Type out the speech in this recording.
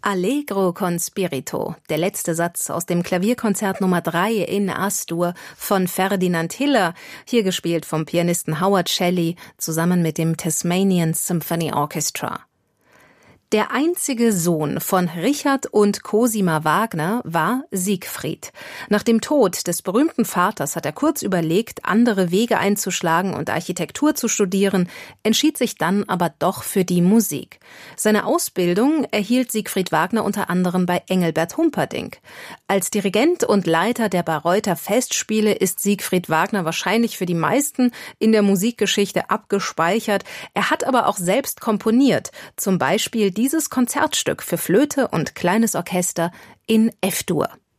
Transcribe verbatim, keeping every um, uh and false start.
Allegro con spirito, der letzte Satz aus dem Klavierkonzert Nummer drei in A-Dur von Ferdinand Hiller, hier gespielt vom Pianisten Howard Shelley zusammen mit dem Tasmanian Symphony Orchestra. Der einzige Sohn von Richard und Cosima Wagner war Siegfried. Nach dem Tod des berühmten Vaters hat er kurz überlegt, andere Wege einzuschlagen und Architektur zu studieren, entschied sich dann aber doch für die Musik. Seine Ausbildung erhielt Siegfried Wagner unter anderem bei Engelbert Humperdinck. Als Dirigent und Leiter der Bayreuther Festspiele ist Siegfried Wagner wahrscheinlich für die meisten in der Musikgeschichte abgespeichert. Er hat aber auch selbst komponiert, zum Beispiel dieses Konzertstück für Flöte und kleines Orchester in F-Dur.